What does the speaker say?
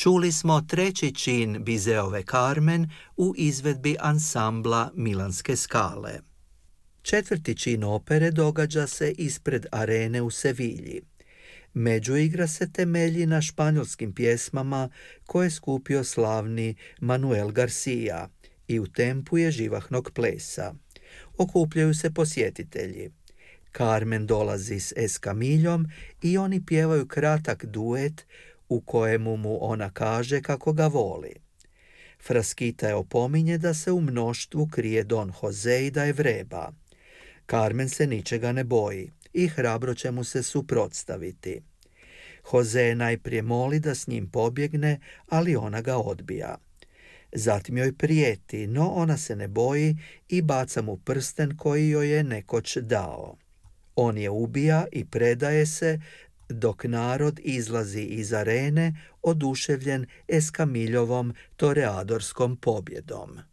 Čuli smo treći čin Bizeove Carmen u izvedbi ansambla Milanske Skale. Četvrti čin opere događa se ispred arene u Sevilji. Međuigra se temelji na španjolskim pjesmama koje je skupio slavni Manuel Garcia i u tempu je živahnog plesa. Okupljaju se posjetitelji. Carmen dolazi s Escamiljom i oni pjevaju kratak duet u kojemu mu ona kaže kako ga voli. Frasquita je opominje da se u mnoštvu krije Don Jose i da je vreba. Carmen se ničega ne boji i hrabro će mu se suprotstaviti. Jose najprije moli da s njim pobjegne, ali ona ga odbija. Zatim joj prijeti, no ona se ne boji i baca mu prsten koji joj je nekoć dao. On je ubija i predaje se, dok narod izlazi iz arene oduševljen Eskamiljovom toreadorskom pobjedom.